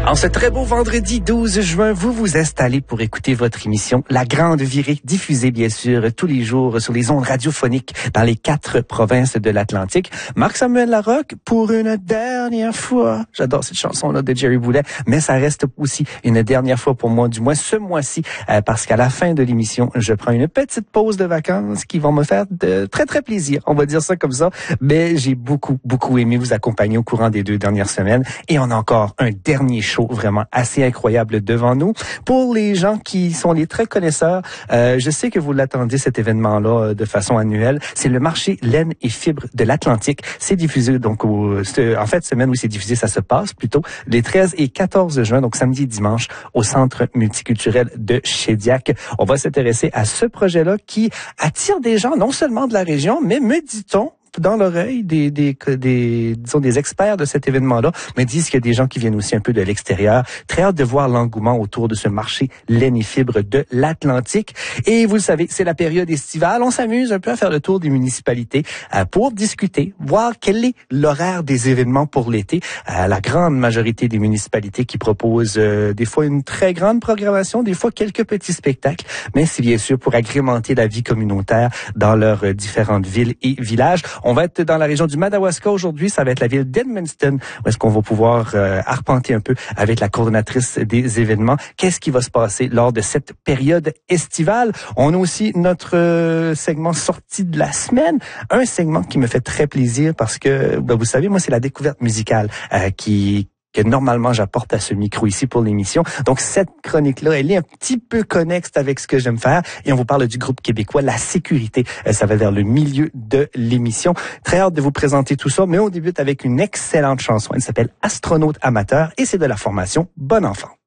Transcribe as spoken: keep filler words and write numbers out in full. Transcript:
En ce très beau vendredi douze juin, vous vous installez pour écouter votre émission La Grande Virée, diffusée bien sûr tous les jours sur les ondes radiophoniques dans les quatre provinces de l'Atlantique. Marc-Samuel Larocque pour une dernière fois. J'adore cette chanson-là de Jerry Boulet, mais ça reste aussi une dernière fois pour moi, du moins ce mois-ci, euh, parce qu'à la fin de l'émission, je prends une petite pause de vacances qui vont me faire de très très plaisir. On va dire ça comme ça, mais j'ai beaucoup beaucoup aimé vous accompagner au courant des deux dernières semaines et on a encore un dernier show vraiment assez incroyable devant nous. Pour les gens qui sont les très connaisseurs, euh, je sais que vous l'attendez cet événement-là euh, de façon annuelle. C'est le marché laine et fibres de l'Atlantique. C'est diffusé donc au, en fait semaine où c'est diffusé, ça se passe plutôt les treize et quatorze juin, donc samedi et dimanche au Centre multiculturel de Shediac. On va s'intéresser à ce projet-là qui attire des gens non seulement de la région, mais me dit-on dans l'oreille des, des, des, disons, des experts de cet événement-là, me disent qu'il y a des gens qui viennent aussi un peu de l'extérieur. Très hâte de voir l'engouement autour de ce marché laine et fibres de l'Atlantique. Et vous le savez, c'est la période estivale. On s'amuse un peu à faire le tour des municipalités euh, pour discuter, voir quel est l'horaire des événements pour l'été. Euh, la grande majorité des municipalités qui proposent euh, des fois une très grande programmation, des fois quelques petits spectacles, mais c'est bien sûr pour agrémenter la vie communautaire dans leurs euh, différentes villes et villages. On va être dans la région du Madawaska aujourd'hui. Ça va être la ville d'Edmundston où est-ce qu'on va pouvoir euh, arpenter un peu avec la coordonnatrice des événements. Qu'est-ce qui va se passer lors de cette période estivale? On a aussi notre euh, segment sortie de la semaine. Un segment qui me fait très plaisir parce que, ben, vous savez, moi, c'est la découverte musicale euh, qui... que normalement j'apporte à ce micro ici pour l'émission. Donc cette chronique-là, elle est un petit peu connexe avec ce que j'aime faire et on vous parle du groupe québécois La Sécurité. Ça va vers le milieu de l'émission. Très hâte de vous présenter tout ça, mais on débute avec une excellente chanson. Elle s'appelle Astronaute amateur et c'est de la formation Bon Enfant.